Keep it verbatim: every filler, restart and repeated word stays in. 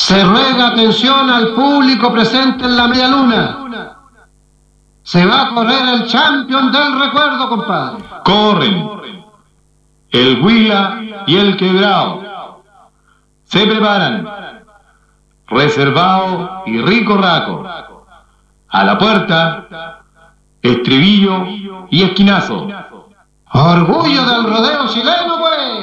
Se ruega atención al público presente en la media luna. Se va a correr el champion del recuerdo, compadre. Corren el Huila y el Quebrao. Se preparan. Reservado y Rico Raco. A la puerta, Estribillo y Esquinazo. Orgullo del rodeo chileno, pues.